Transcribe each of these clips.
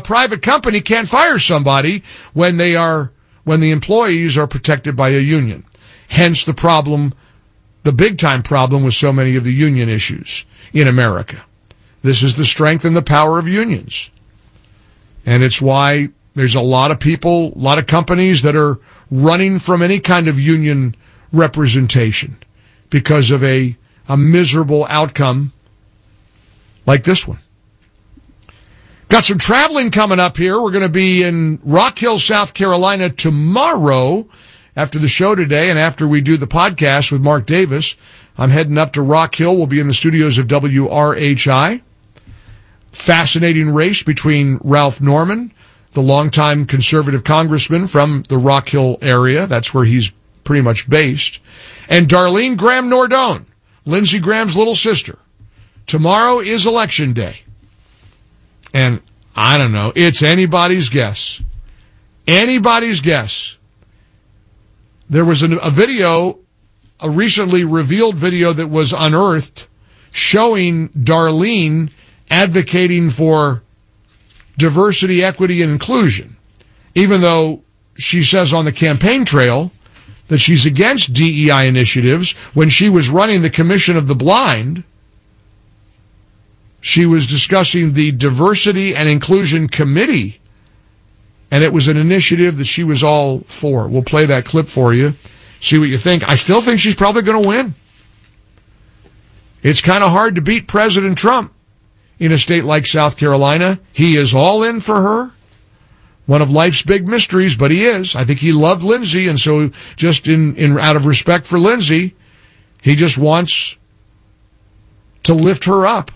private company can't fire somebody when the employees are protected by a union. Hence the problem, the big-time problem with so many of the union issues in America. This is the strength and the power of unions. And it's why there's a lot of people, a lot of companies that are running from any kind of union representation because of a miserable outcome like this one. Got some traveling coming up here. We're going to be in Rock Hill, South Carolina tomorrow after the show today and after we do the podcast with Mark Davis. I'm heading up to Rock Hill. We'll be in the studios of WRHI. Fascinating race between Ralph Norman, the longtime conservative congressman from the Rock Hill area. That's where he's pretty much based. And Darlene Graham Nordone, Lindsey Graham's little sister. Tomorrow is Election Day. And I don't know, it's anybody's guess. Anybody's guess. There was a video, a recently revealed video that was unearthed showing Darlene advocating for diversity, equity, and inclusion, even though she says on the campaign trail that she's against DEI initiatives. When she was running the Commission of the Blind, she was discussing the Diversity and Inclusion Committee, and it was an initiative that she was all for. We'll play that clip for you, see what you think. I still think she's probably going to win. It's kind of hard to beat President Trump in a state like South Carolina. He is all in for her. One of life's big mysteries, but he is. I think he loved Lindsey, and so just in out of respect for Lindsey, he just wants to lift her up.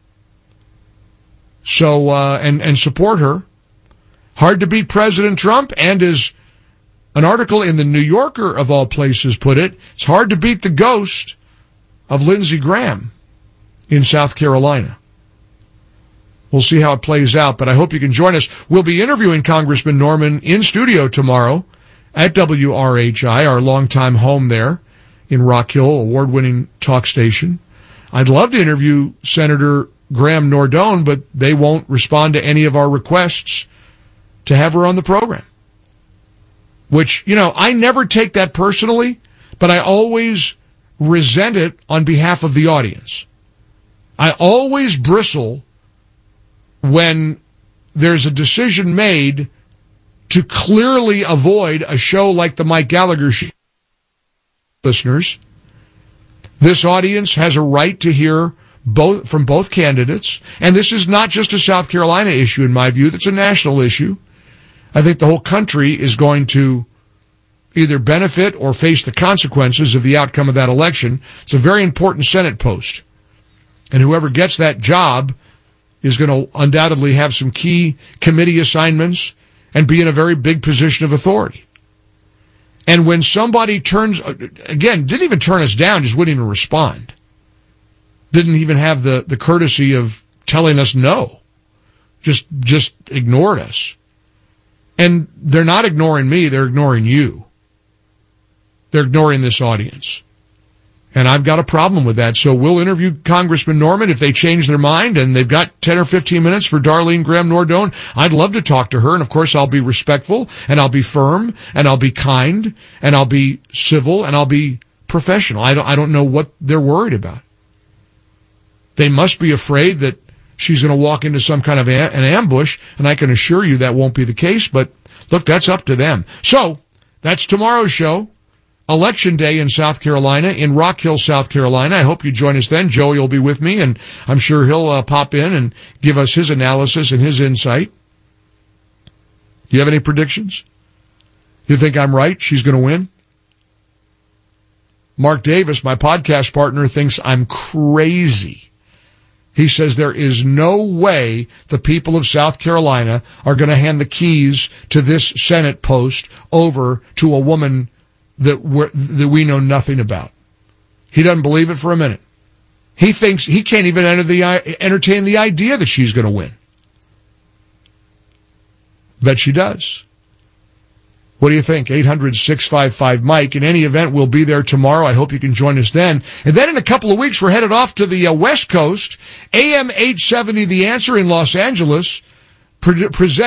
So, and support her. Hard to beat President Trump, and as an article in the New Yorker, of all places, put it, it's hard to beat the ghost of Lindsey Graham in South Carolina. We'll see how it plays out, but I hope you can join us. We'll be interviewing Congressman Norman in studio tomorrow at WRHI, our longtime home there in Rock Hill, award-winning talk station. I'd love to interview Senator Graham Nordone, but they won't respond to any of our requests to have her on the program. Which, I never take that personally, but I always resent it on behalf of the audience. I always bristle when there's a decision made to clearly avoid a show like the Mike Gallagher show. Listeners, this audience has a right to hear from both candidates, and this is not just a South Carolina issue, in my view. That's a national issue. I think the whole country is going to either benefit or face the consequences of the outcome of that election. It's a very important Senate post, and whoever gets that job is going to undoubtedly have some key committee assignments and be in a very big position of authority. And when somebody didn't even turn us down, just wouldn't even respond. Didn't even have the courtesy of telling us no. Just ignored us. And they're not ignoring me, they're ignoring you. They're ignoring this audience. And I've got a problem with that. So we'll interview Congressman Norman if they change their mind, and they've got 10 or 15 minutes for Darlene Graham Nordone. I'd love to talk to her, and of course I'll be respectful, and I'll be firm, and I'll be kind, and I'll be civil, and I'll be professional. I don't know what they're worried about. They must be afraid that she's going to walk into some kind of an ambush, and I can assure you that won't be the case, but look, that's up to them. So, that's tomorrow's show. Election Day in South Carolina, in Rock Hill, South Carolina. I hope you join us then. Joey will be with me, and I'm sure he'll pop in and give us his analysis and his insight. Do you have any predictions? You think I'm right? She's going to win? Mark Davis, my podcast partner, thinks I'm crazy. He says there is no way the people of South Carolina are going to hand the keys to this Senate post over to a woman that we know nothing about. He doesn't believe it for a minute. He thinks he can't even entertain the idea that she's going to win. Bet she does. What do you think? 800-655-MIKE. In any event, we'll be there tomorrow. I hope you can join us then. And then in a couple of weeks, we're headed off to the West Coast. AM 870, The Answer in Los Angeles, presents